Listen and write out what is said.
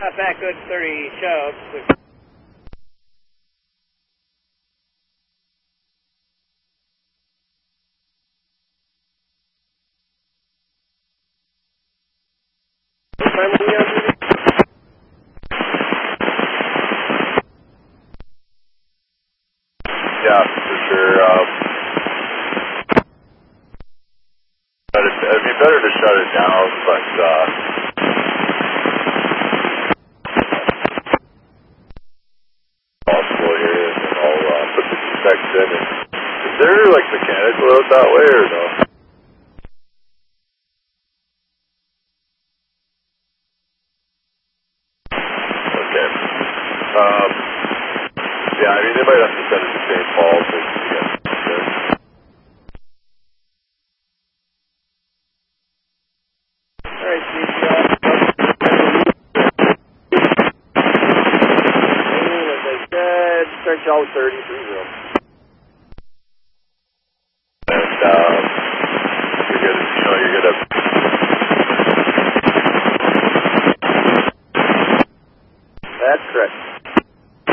Not that good 30 shows. Yeah, for sure. It'd be better to shut it down, but possible here, and then I'll put the specs in. And is there like mechanical out that way or no? Okay. Yeah, I mean they might have to send it to St. Paul to get there. Alright, Steve. As I said, stretch out 30, 3-0. And you're gonna That's correct.